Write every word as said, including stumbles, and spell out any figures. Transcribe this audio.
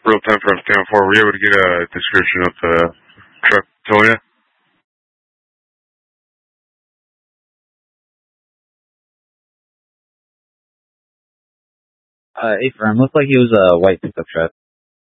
Real time for stand four. Were you able to get a description of the truck towing you? Uh, hey, firm. Looked like he was a white pickup truck.